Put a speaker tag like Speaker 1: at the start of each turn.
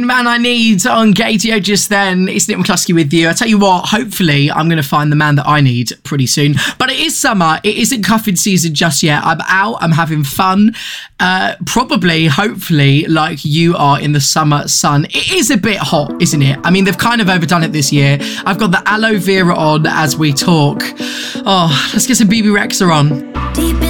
Speaker 1: Man I Need on Gadio just then. It's Nick McCluskey with you. I tell you what, hopefully I'm going to find the man that I need pretty soon. But it is summer. It isn't cuffing season just yet. I'm out. I'm having fun. Probably, hopefully, like you are in the summer sun. It is a bit hot, isn't it? I mean, they've kind of overdone it this year. I've got the aloe vera on as we talk. Oh, let's get some BB Rexha on.